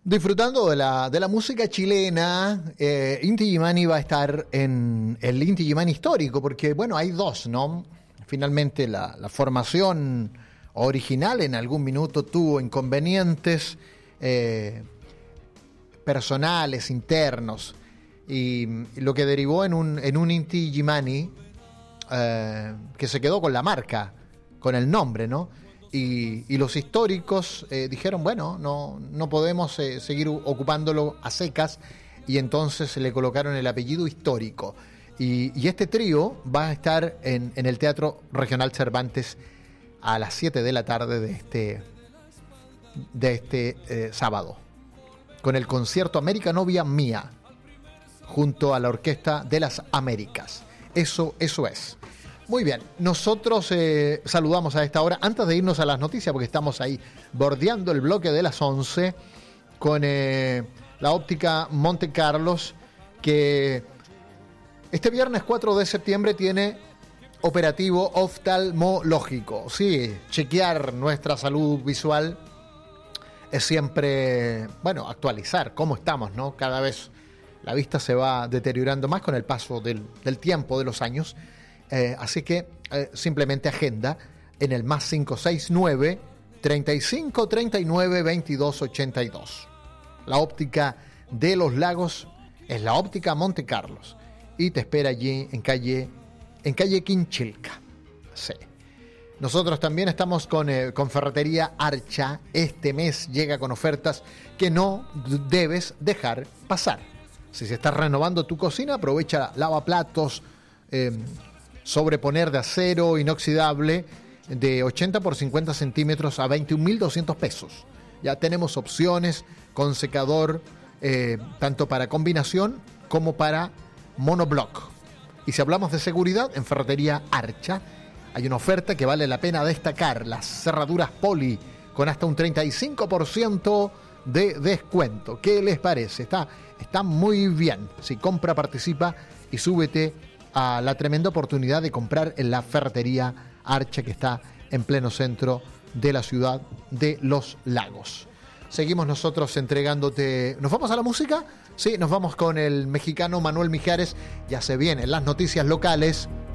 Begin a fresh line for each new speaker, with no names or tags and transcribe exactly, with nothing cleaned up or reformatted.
Disfrutando de la, de la música chilena, eh, Inti Illimani va a estar en el Inti Illimani histórico, porque, bueno, hay dos, ¿no? Finalmente la, la formación original en algún minuto tuvo inconvenientes eh, personales, internos, y, y lo que derivó en un, en un Inti Illimani eh, que se quedó con la marca, con el nombre, ¿no? Y, y los históricos eh, dijeron, bueno, no, no podemos eh, seguir ocupándolo a secas, y entonces le colocaron el apellido histórico. Y, y este trío va a estar en, en el Teatro Regional Cervantes a las siete de la tarde de este, de este eh, sábado, con el concierto América Novia Mía, junto a la Orquesta de las Américas. Eso, eso es. Muy bien, nosotros eh, saludamos a esta hora, antes de irnos a las noticias, porque estamos ahí bordeando el bloque de las once, con eh, la óptica Monte Carlos, que este viernes cuatro de septiembre tiene operativo oftalmológico. Sí, chequear nuestra salud visual es siempre, bueno, actualizar cómo estamos, ¿no? Cada vez la vista se va deteriorando más con el paso del, del tiempo, de los años. Eh, así que eh, simplemente agenda en el más cinco seis nueve, treinta y cinco, treinta y nueve, veintidós, ochenta y dos. La óptica de los Lagos es la óptica Monte Carlos y te espera allí en calle, en calle Quinchilca. Sí. Nosotros también estamos con, eh, con Ferretería Archa. Este mes llega con ofertas que no debes dejar pasar. Si se está renovando tu cocina, aprovecha lavaplatos, eh, sobreponer de acero inoxidable de ochenta por cincuenta centímetros a veintiún mil doscientos pesos. Ya tenemos opciones con secador eh, tanto para combinación como para monoblock. Y si hablamos de seguridad, en Ferretería Archa hay una oferta que vale la pena destacar: las cerraduras Poli con hasta un treinta y cinco por ciento de descuento. ¿Qué les parece? Está, está muy bien. Si compra, participa y súbete a la tremenda oportunidad de comprar en la Ferretería Archa, que está en pleno centro de la ciudad de Los Lagos. Seguimos nosotros entregándote... ¿Nos vamos a la música? Sí, nos vamos con el mexicano Manuel Mijares. Ya se vienen las noticias locales.